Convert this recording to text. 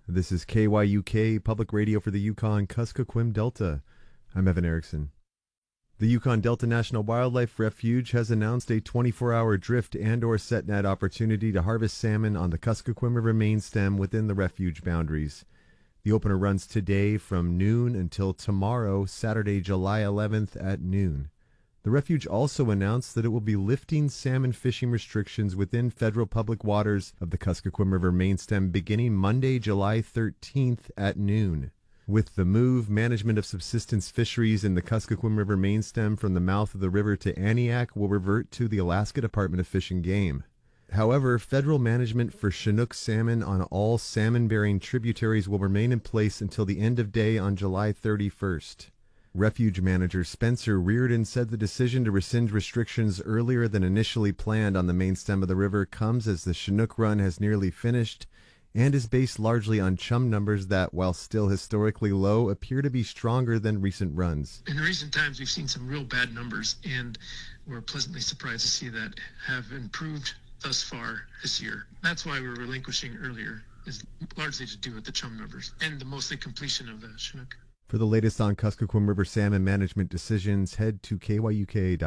This is KYUK, Public Radio for the Yukon-Kuskokwim Delta. I'm Evan Erickson. The Yukon Delta National Wildlife Refuge has announced a 24-hour drift and/or set net opportunity to harvest salmon on the Kuskokwim River main stem within the refuge boundaries. The opener runs today from noon until tomorrow, Saturday, July 11th at noon. The refuge also announced that it will be lifting salmon fishing restrictions within federal public waters of the Kuskokwim River main stem beginning Monday, July 13th at noon. With the move, management of subsistence fisheries in the Kuskokwim River main stem from the mouth of the river to Aniak will revert to the Alaska Department of Fish and Game. However, federal management for Chinook salmon on all salmon-bearing tributaries will remain in place until the end of day on July 31st. Refuge manager Spencer Reardon said the decision to rescind restrictions earlier than initially planned on the main stem of the river comes as the Chinook run has nearly finished and is based largely on chum numbers that, while still historically low, appear to be stronger than recent runs. In recent times, we've seen some real bad numbers, and we're pleasantly surprised to see that have improved thus far this year. That's why we're relinquishing earlier, is largely to do with the chum numbers and the mostly completion of the Chinook. For the latest on Kuskokwim River salmon management decisions, head to KYUK.ca.